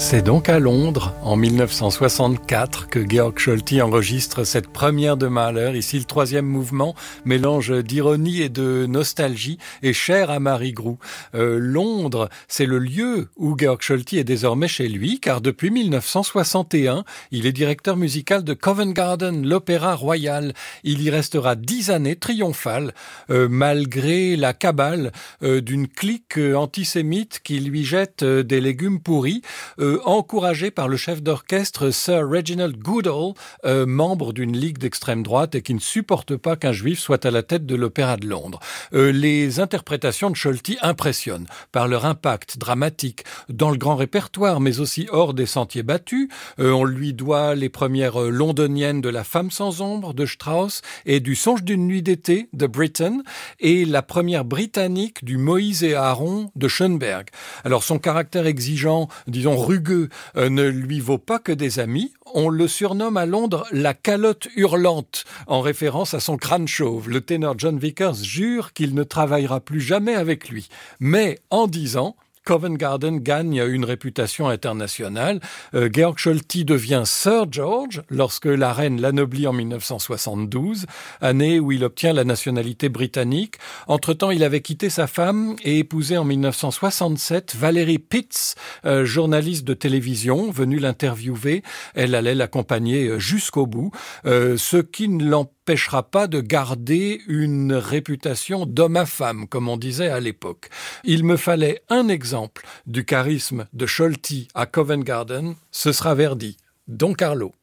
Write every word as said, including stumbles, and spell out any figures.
C'est donc à Londres, en mille neuf cent soixante-quatre, que Georg Scholti enregistre cette première de Mahler. Ici, le troisième mouvement, mélange d'ironie et de nostalgie, est cher à Marie Grou. Euh, Londres, c'est le lieu où Georg Scholti est désormais chez lui, car depuis mille neuf cent soixante et un, il est directeur musical de Covent Garden, l'Opéra Royal. Il y restera dix années triomphales, euh, malgré la cabale euh, d'une clique euh, antisémite qui lui jette euh, des légumes pourris, euh, encouragé par le chef d'orchestre Sir Reginald Goodall, euh, membre d'une ligue d'extrême droite et qui ne supporte pas qu'un juif soit à la tête de l'Opéra de Londres. Euh, les interprétations de Scholti impressionnent par leur impact dramatique dans le grand répertoire, mais aussi hors des sentiers battus. Euh, on lui doit les premières londoniennes de La Femme sans ombre de Strauss et du Songe d'une nuit d'été de Britten et la première britannique du Moïse et Aaron de Schoenberg. Alors son caractère exigeant, disons rugueux, euh, ne lui vaut pas que des amis. On le surnomme à Londres la calotte hurlante, en référence à son crâne chauve. Le ténor John Vickers jure qu'il ne travaillera plus jamais avec lui. Mais en dix ans, Covent Garden gagne une réputation internationale. Euh, Georg Scholti devient Sir George lorsque la reine l'anoblit en mille neuf cent soixante-douze, année où il obtient la nationalité britannique. Entre-temps, il avait quitté sa femme et épousé en mille neuf cent soixante-sept Valérie Pitts, euh, journaliste de télévision, venue l'interviewer. Elle allait l'accompagner jusqu'au bout, euh, ce qui ne l'empêchera pas de garder une réputation d'homme à femme, comme on disait à l'époque. Il me fallait un exemple du charisme de Scholti à Covent Garden, ce sera Verdi, Don Carlo.